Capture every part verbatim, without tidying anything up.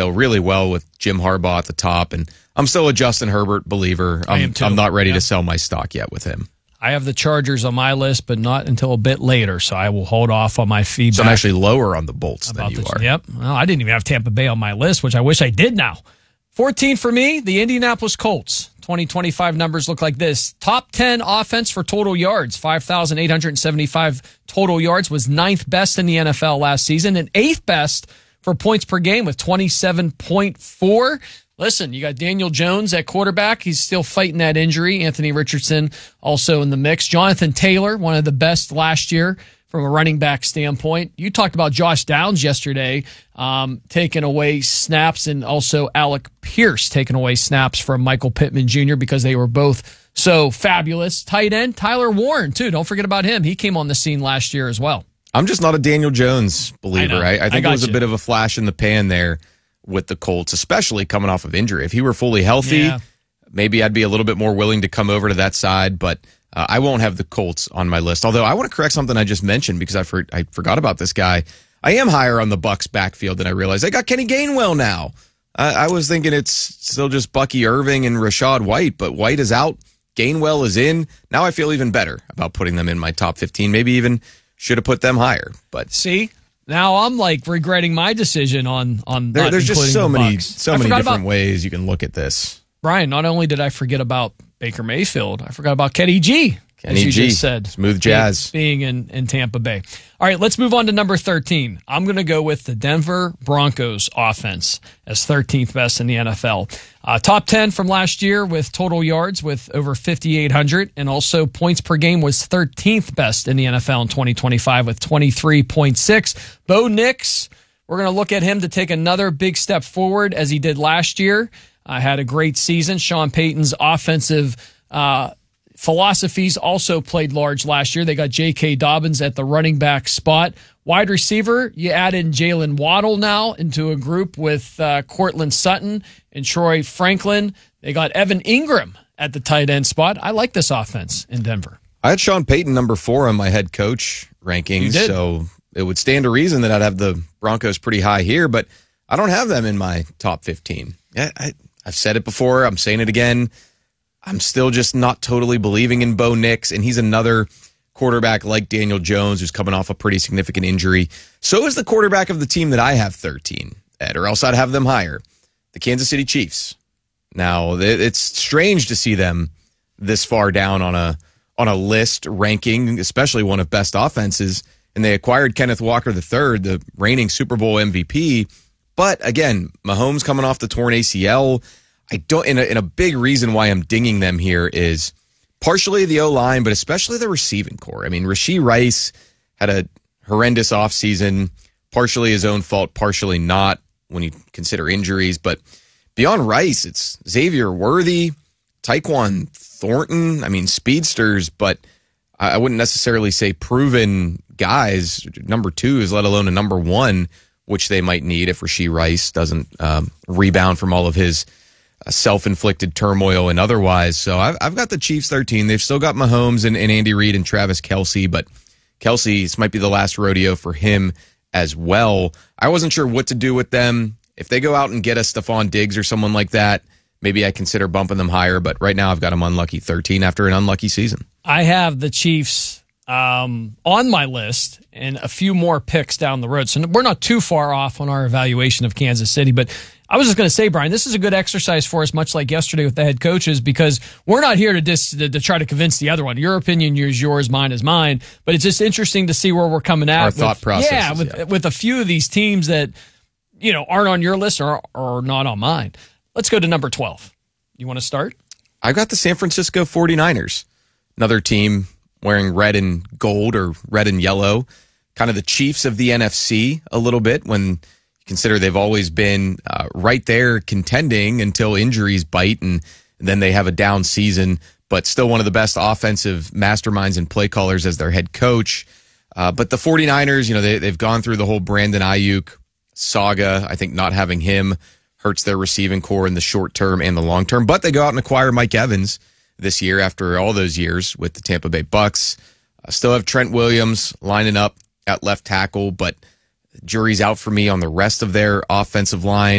gel really well with Jim Harbaugh at the top, and I'm still a Justin Herbert believer. I'm, I am too. I'm not ready Yep. to sell my stock yet with him. I have the Chargers on my list, but not until a bit later, so I will hold off on my feedback. So I'm actually lower on the Bolts than you the, are. Yep. Well, I didn't even have Tampa Bay on my list, which I wish I did now. fourteen for me, the Indianapolis Colts. twenty twenty-five numbers look like this. Top ten offense for total yards. five thousand eight hundred seventy-five total yards was ninth best in the N F L last season and eighth best for points per game with twenty-seven point four. Listen, you got Daniel Jones at quarterback. He's still fighting that injury. Anthony Richardson also in the mix. Jonathan Taylor, one of the best last year from a running back standpoint. You talked about Josh Downs yesterday, um, taking away snaps, and also Alec Pierce taking away snaps from Michael Pittman Junior because they were both so fabulous. Tight end, Tyler Warren, too. Don't forget about him. He came on the scene last year as well. I'm just not a Daniel Jones believer. I, I, I think I it was you. a bit of a flash in the pan there with the Colts, especially coming off of injury. If he were fully healthy, Yeah. maybe I'd be a little bit more willing to come over to that side, but uh, I won't have the Colts on my list. Although I want to correct something I just mentioned because I, for, I forgot about this guy. I am higher on the Bucks backfield than I realized. They got Kenny Gainwell now. I, I was thinking it's still just Bucky Irving and Rashad White, but White is out. Gainwell is in. Now I feel even better about putting them in my top fifteen. Maybe even should have put them higher. But see, now I'm like regretting my decision on on. there, not there's just so including the many, Bucks. so I many forgot different about, ways you can look at this. Brian, not only did I forget about Baker Mayfield, I forgot about Kenny G. Kenny as you G. just said. Smooth jazz. Being in, in Tampa Bay. All right, let's move on to number thirteen. I'm going to go with the Denver Broncos offense as thirteenth best in the N F L. Uh, top ten from last year with total yards with over fifty-eight hundred, and also points per game was thirteenth best in the N F L in twenty twenty-five with twenty-three point six. Bo Nix, we're going to look at him to take another big step forward as he did last year. Uh, had a great season. Sean Payton's offensive uh philosophies also played large last year. They got J K. Dobbins at the running back spot. Wide receiver, you add in Jalen Waddle now into a group with uh, Cortland Sutton and Troy Franklin. They got Evan Ingram at the tight end spot. I like this offense in Denver. I had Sean Payton number four on my head coach rankings, so it would stand to reason that I'd have the Broncos pretty high here, but I don't have them in my top fifteen. I, I, I've said it before. I'm saying it again. I'm still just not totally believing in Bo Nix, and he's another quarterback like Daniel Jones who's coming off a pretty significant injury. So is the quarterback of the team that I have thirteen, Ed, or else I'd have them higher, the Kansas City Chiefs. Now, it's strange to see them this far down on a on a list ranking, especially one of best offenses, and they acquired Kenneth Walker the third, the reigning Super Bowl M V P. But again, Mahomes coming off the torn A C L. I don't, and a, and a big reason why I'm dinging them here is partially the O-line, but especially the receiving core. I mean, Rashee Rice had a horrendous offseason, partially his own fault, partially not when you consider injuries. But beyond Rice, it's Xavier Worthy, Tyquan Thornton. I mean, speedsters, but I wouldn't necessarily say proven guys. Number two is let alone a number one, which they might need if Rashee Rice doesn't um, rebound from all of his Uh, self-inflicted turmoil and otherwise. So I've, I've got the Chiefs thirteen. They've still got Mahomes and, and Andy Reid and Travis Kelce, but Kelce, this might be the last rodeo for him as well. I wasn't sure what to do with them. If they go out and get a Stephon Diggs or someone like that, maybe I consider bumping them higher, but right now I've got them unlucky thirteen after an unlucky season. I have the Chiefs um, on my list and a few more picks down the road. So we're not too far off on our evaluation of Kansas City, but I was just going to say, Brian, this is a good exercise for us, much like yesterday with the head coaches, because we're not here to dis, to, to try to convince the other one. Your opinion is yours, mine is mine. But it's just interesting to see where we're coming at. Our with, thought process. Yeah, with, yeah, with a few of these teams that, you know, aren't on your list or or not on mine. Let's go to number twelve. You want to start? I've got the San Francisco forty-niners, another team wearing red and gold or red and yellow, kind of the Chiefs of the N F C a little bit when consider they've always been uh, right there contending until injuries bite, and, and then they have a down season, but still one of the best offensive masterminds and play callers as their head coach. Uh, but the forty-niners, you know, they, they've gone through the whole Brandon Ayuk saga. I think not having him hurts their receiving core in the short term and the long term, but they go out and acquire Mike Evans this year after all those years with the Tampa Bay Bucks. Uh, still have Trent Williams lining up at left tackle, but jury's out for me on the rest of their offensive line.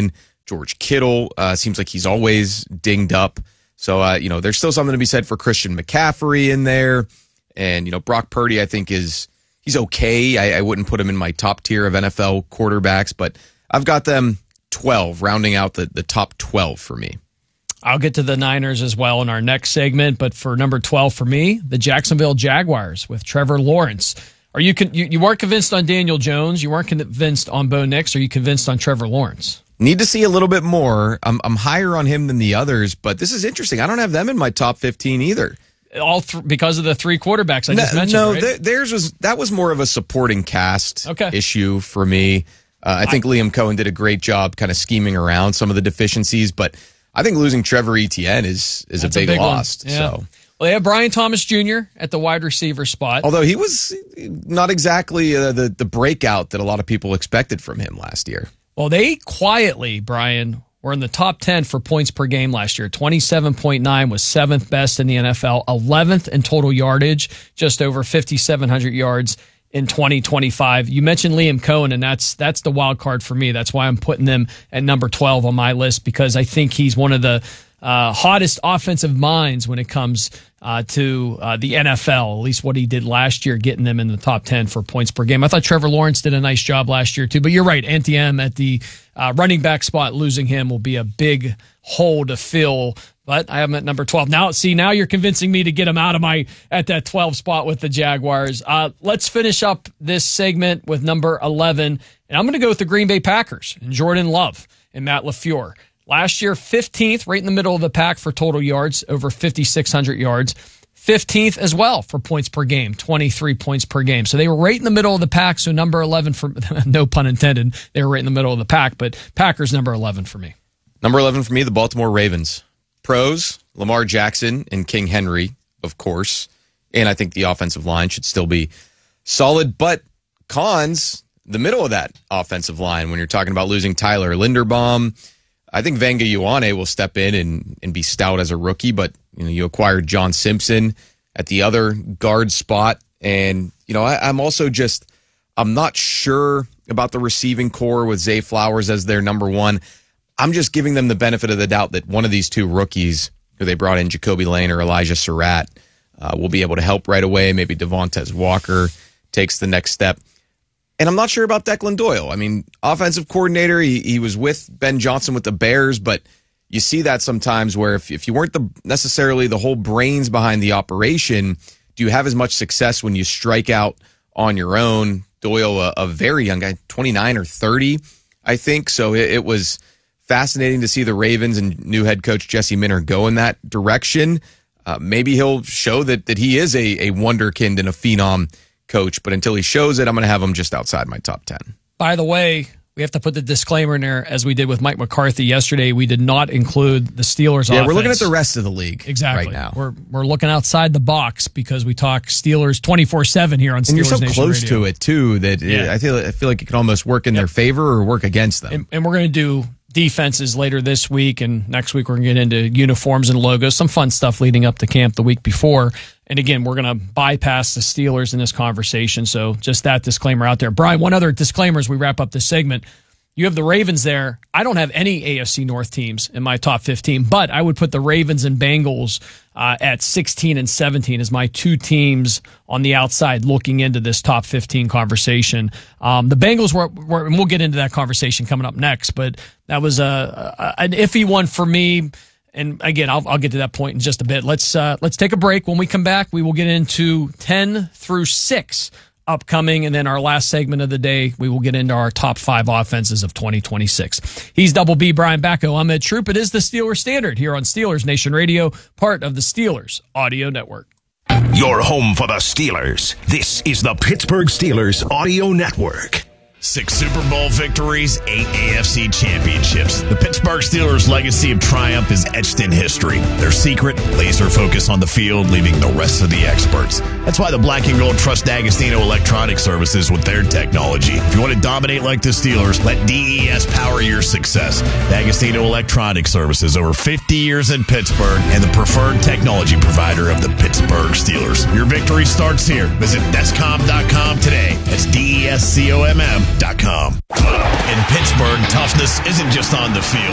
George Kittle uh, seems like he's always dinged up. So, uh, you know, there's still something to be said for Christian McCaffrey in there. And, you know, Brock Purdy, I think, is he's okay. I, I wouldn't put him in my top tier of N F L quarterbacks, but I've got them twelve, rounding out the, the top twelve for me. I'll get to the Niners as well in our next segment, but for number twelve for me, the Jacksonville Jaguars with Trevor Lawrence. Are you con- you, you weren't convinced on Daniel Jones? You weren't convinced on Bo Nix? Are you convinced on Trevor Lawrence? Need to see a little bit more. I'm, I'm higher on him than the others, but this is interesting. I don't have them in my top fifteen either. All th- because of the three quarterbacks I just no, mentioned. No, right? th- theirs was that was more of a supporting cast okay. issue for me. Uh, I think I, Liam Cohen did a great job kind of scheming around some of the deficiencies, but I think losing Trevor Etienne is is a big, a big loss. Yeah. So. Well, they have Brian Thomas Junior at the wide receiver spot. Although he was not exactly uh, the, the breakout that a lot of people expected from him last year. Well, they quietly, Brian, were in the top ten for points per game last year. twenty-seven point nine was seventh best in the N F L, eleventh in total yardage, just over fifty-seven hundred yards in twenty twenty-five. You mentioned Liam Cohen, and that's that's the wild card for me. That's why I'm putting them at number twelve on my list, because I think he's one of the uh, hottest offensive minds when it comes uh, to uh, the N F L, at least what he did last year, getting them in the top ten for points per game. I thought Trevor Lawrence did a nice job last year, too. But you're right, N T M at the uh, running back spot, losing him will be a big hole to fill. But I have him at number twelve. Now, see, now you're convincing me to get him out of my at that twelve spot with the Jaguars. Uh, let's finish up this segment with number eleven. And I'm going to go with the Green Bay Packers and Jordan Love and Matt LaFleur. Last year, fifteenth, right in the middle of the pack for total yards, over fifty-six hundred yards. fifteenth as well for points per game, twenty-three points per game. So they were right in the middle of the pack. So number eleven for, no pun intended, they were right in the middle of the pack. But Packers number eleven for me. Number eleven for me, the Baltimore Ravens. Pros, Lamar Jackson and King Henry, of course. And I think the offensive line should still be solid. But cons, the middle of that offensive line, when you're talking about losing Tyler Linderbaum, I think Vanga Ioane will step in and, and be stout as a rookie. But you know, you acquired John Simpson at the other guard spot. And, you know, I, I'm also just, I'm not sure about the receiving core with Zay Flowers as their number one. I'm just giving them the benefit of the doubt that one of these two rookies who they brought in, Jacoby Lane or Elijah Surratt, uh, will be able to help right away. Maybe Devontae Walker takes the next step. And I'm not sure about Declan Doyle. I mean, offensive coordinator, he, he was with Ben Johnson with the Bears, but you see that sometimes where if, if you weren't the necessarily the whole brains behind the operation, do you have as much success when you strike out on your own? Doyle, a, a very young guy, twenty-nine or thirty, I think. So it, it was fascinating to see the Ravens and new head coach Jesse Minter go in that direction. Uh, maybe he'll show that that he is a, a wonderkind and a phenom coach, but until he shows it, I'm going to have him just outside my top ten. By the way, we have to put the disclaimer in there, as we did with Mike McCarthy yesterday. We did not include the Steelers yeah, offense. We're looking at the rest of the league exactly. right now. We're we're looking outside the box because we talk Steelers twenty-four seven here on Steelers Nation Radio. And you're so close Radio. to it, too, that yeah. it, I feel I feel like it can almost work in yep. their favor or work against them. And, and we're going to do defenses later this week, and next week we're going to get into uniforms and logos, some fun stuff leading up to camp the week before. And again, we're going to bypass the Steelers in this conversation, so just that disclaimer out there. Brian, one other disclaimer as we wrap up this segment. You have the Ravens there. I don't have any A F C North teams in my top fifteen, but I would put the Ravens and Bengals uh, at sixteen and seventeen as my two teams on the outside looking into this top fifteen conversation. Um, the Bengals were, were, and we'll get into that conversation coming up next, but that was a, a an iffy one for me. And again, I'll, I'll get to that point in just a bit. Let's uh, let's take a break. When we come back, we will get into ten through six upcoming, and then our last segment of the day, we will get into our top five offenses of twenty twenty-six. He's Double B, Brian Bacco. I'm Ed Troop. It is the Steelers Standard here on Steelers Nation Radio, part of the Steelers Audio Network. Your home for the Steelers. This is the Pittsburgh Steelers Audio Network. Six Super Bowl victories, eight A F C championships. The Pittsburgh Steelers' legacy of triumph is etched in history. Their secret, laser focus on the field, leaving the rest of the experts. That's why the Black and Gold trust D'Agostino Electronic Services with their technology. If you want to dominate like the Steelers, let D E S power your success. D'Agostino Electronic Services, over fifty years in Pittsburgh, and the preferred technology provider of the Pittsburgh Steelers. Your victory starts here. Visit Descom dot com today. That's D E S C O M M. In Pittsburgh, toughness isn't just on the field.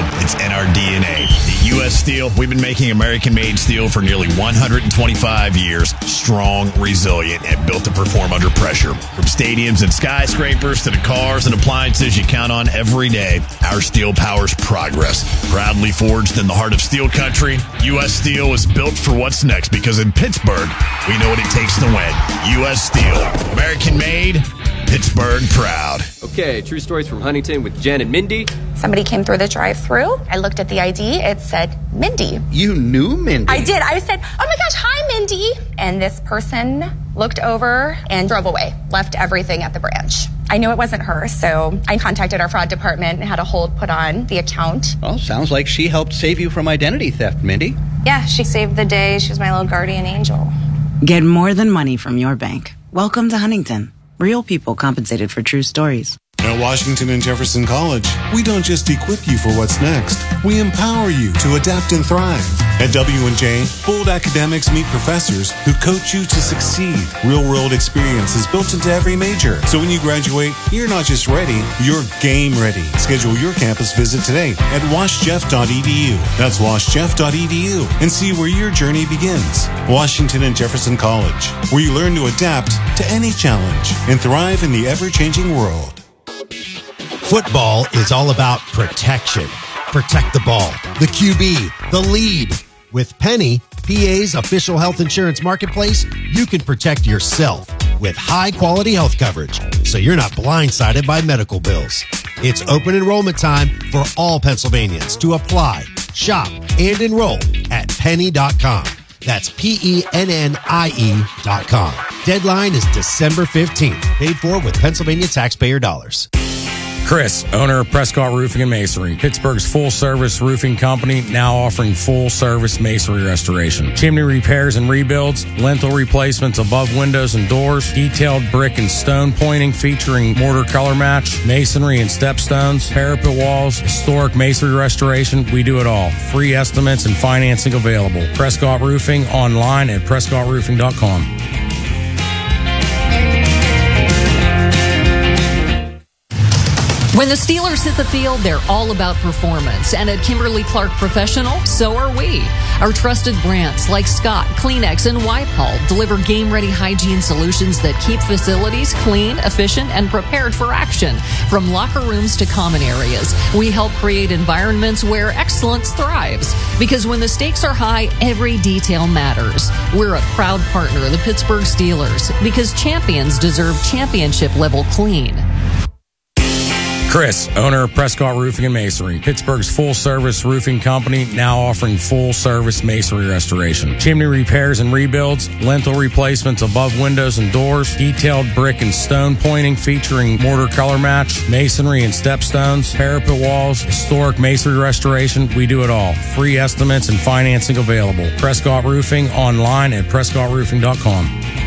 It's in our D N A. At U S Steel, we've been making American-made steel for nearly one hundred twenty-five years. Strong, resilient, and built to perform under pressure. From stadiums and skyscrapers to the cars and appliances you count on every day, our steel powers progress. Proudly forged in the heart of steel country, U S Steel is built for what's next because in Pittsburgh, we know what it takes to win. U S Steel. American-made, Pittsburgh proud. Okay, true stories from Huntington with Jen and Mindy. Somebody came through the drive-thru. I looked at the I D. It said Mindy. You knew Mindy? I did. I said, oh my gosh, hi, Mindy. And this person looked over and drove away, left everything at the branch. I knew it wasn't her, so I contacted our fraud department and had a hold put on the account. Well, sounds like she helped save you from identity theft, Mindy. Yeah, she saved the day. She was my little guardian angel. Get more than money from your bank. Welcome to Huntington. Real people compensated for true stories. At Washington and Jefferson College, we don't just equip you for what's next. We empower you to adapt and thrive. At W and J, bold academics meet professors who coach you to succeed. Real-world experience is built into every major. So when you graduate, you're not just ready, you're game ready. Schedule your campus visit today at wash jeff dot e d u. That's wash jeff dot e d u and see where your journey begins. Washington and Jefferson College, where you learn to adapt to any challenge and thrive in the ever-changing world. Football is all about protection. Protect the ball, the Q B, the lead. With Penny, P A's official health insurance marketplace, you can protect yourself with high-quality health coverage, so you're not blindsided by medical bills. It's open enrollment time for all Pennsylvanians to apply, shop, and enroll at penny dot com. That's P E N N I E dot com. Deadline is December fifteenth. Paid for with Pennsylvania taxpayer dollars. Chris, owner of Prescott Roofing and Masonry, Pittsburgh's full-service roofing company, now offering full-service masonry restoration, chimney repairs and rebuilds, lintel replacements above windows and doors, detailed brick and stone pointing featuring mortar color match, masonry and stepstones, parapet walls, historic masonry restoration. We do it all. Free estimates and financing available. Prescott Roofing online at prescott roofing dot com. When the Steelers hit the field, they're all about performance. And at Kimberly-Clark Professional, so are we. Our trusted brands like Scott, Kleenex, and Wipe-All deliver game-ready hygiene solutions that keep facilities clean, efficient, and prepared for action. From locker rooms to common areas, we help create environments where excellence thrives. Because when the stakes are high, every detail matters. We're a proud partner of the Pittsburgh Steelers because champions deserve championship-level clean. Chris, owner of Prescott Roofing and Masonry, Pittsburgh's full-service roofing company, now offering full-service masonry restoration, chimney repairs and rebuilds, lintel replacements above windows and doors, detailed brick and stone pointing featuring mortar color match, masonry and stepstones, parapet walls, historic masonry restoration. We do it all. Free estimates and financing available. Prescott Roofing online at prescott roofing dot com.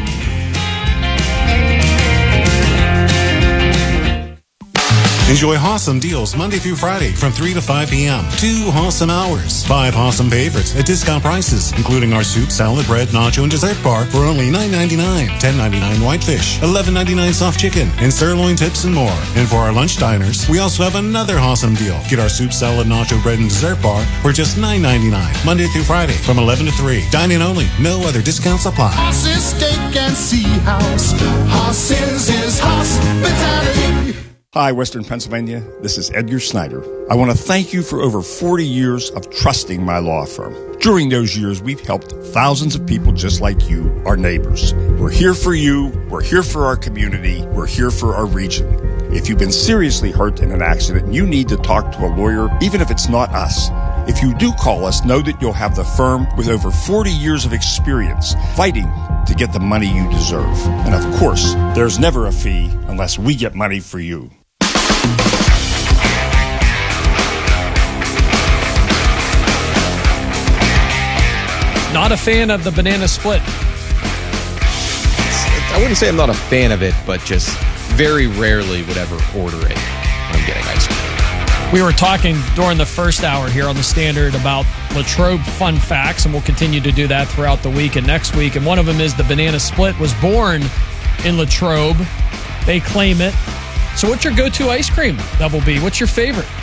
Enjoy awesome deals Monday through Friday from three to five p.m. Two awesome hours. Five awesome favorites at discount prices, including our soup, salad, bread, nacho, and dessert bar for only nine ninety-nine, ten ninety-nine whitefish, eleven ninety-nine soft chicken, and sirloin tips and more. And for our lunch diners, we also have another awesome deal. Get our soup, salad, nacho, bread, and dessert bar for just nine ninety-nine, Monday through Friday from eleven to three. Dine in only. No other discounts apply. Horses, steak, and sea house. Horses is hospitality. Hi, Western Pennsylvania. This is Edgar Snyder. I want to thank you for over forty years of trusting my law firm. During those years, we've helped thousands of people just like you, our neighbors. We're here for you. We're here for our community. We're here for our region. If you've been seriously hurt in an accident and you need to talk to a lawyer, even if it's not us, if you do call us, know that you'll have the firm with over forty years of experience fighting to get the money you deserve. And of course, there's never a fee unless we get money for you. Not a fan of the banana split. I wouldn't say I'm not a fan of it, but just very rarely would ever order it when I'm getting ice cream. We were talking during the first hour here on the Standard about Latrobe fun facts, and we'll continue to do that throughout the week and next week. And one of them is the banana split was born in Latrobe. They claim it. So what's your go-to ice cream, Double B? What's your favorite?